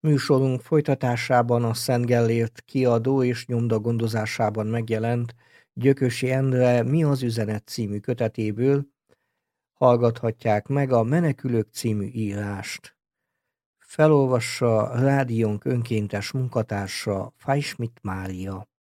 Műsorunk folytatásában a Szent Gellért kiadó és nyomda gondozásában megjelent Gyökösi Endre Mi az üzenet című kötetéből hallgathatják meg a Menekülők című írást. Felolvassa rádiónk önkéntes munkatársa, Fajsmit Mária.